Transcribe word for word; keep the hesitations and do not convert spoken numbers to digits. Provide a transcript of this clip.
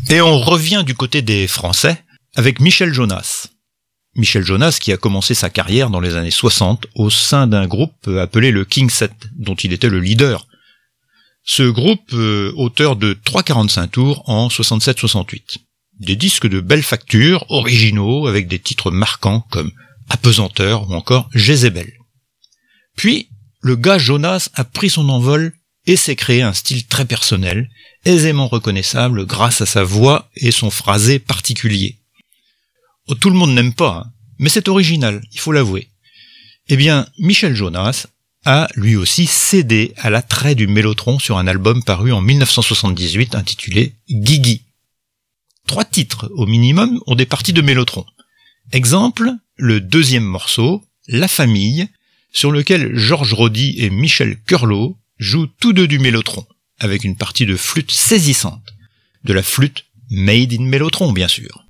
Et on revient du côté des Français avec Michel Jonas. Michel Jonas qui a commencé sa carrière dans les années soixante au sein d'un groupe appelé le King Set, dont il était le leader. Ce groupe, euh, auteur de trois quarante-cinq tours en soixante-sept soixante-huit. Des disques de belle facture, originaux, avec des titres marquants comme Apesanteur ou encore Jézébel. Puis, le gars Jonas a pris son envol et s'est créé un style très personnel, aisément reconnaissable grâce à sa voix et son phrasé particulier. Oh, tout le monde n'aime pas, hein, mais c'est original, il faut l'avouer. Eh bien, Michel Jonas a lui aussi cédé à l'attrait du mélotron sur un album paru en dix-neuf cent soixante-dix-huit intitulé Guigui. Trois titres au minimum ont des parties de mélotron. Exemple, le deuxième morceau, La Famille, sur lequel Georges Rodi et Michel Curlot jouent tous deux du mélotron, avec une partie de flûte saisissante. De la flûte made in mélotron, bien sûr.